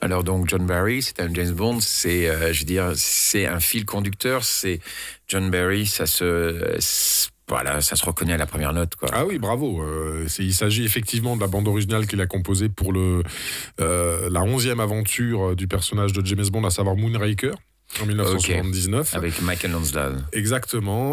Alors donc John Barry, c'est un James Bond, c'est, je veux dire, c'est un fil conducteur. C'est John Barry, voilà, ça se reconnaît à la première note, quoi. Ah oui, bravo. Il s'agit effectivement de la bande originale qu'il a composée pour la 11e aventure du personnage de James Bond, à savoir Moonraker, en 1979. Avec Michael Lonsdale. Exactement.